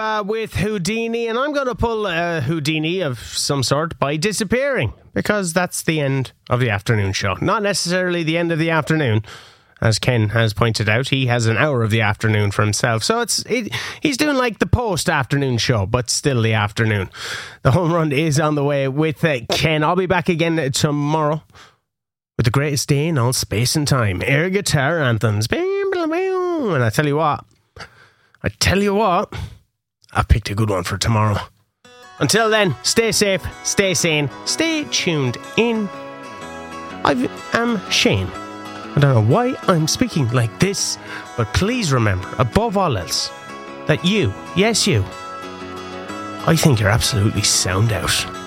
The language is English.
With Houdini, and I'm going to pull a Houdini of some sort by disappearing, because that's the end of the afternoon show. Not necessarily the end of the afternoon, as Ken has pointed out. He has an hour of the afternoon for himself, so he's doing like the post-afternoon show, but still the afternoon. The home run is on the way with Ken. I'll be back again tomorrow with the greatest day in all space and time, air guitar anthems. And I tell you what, I picked a good one for tomorrow. Until then, stay safe, stay sane, stay tuned in. I am Shane. I don't know why I'm speaking like this, but please remember, above all else, that you, yes you, I think you're absolutely sound out.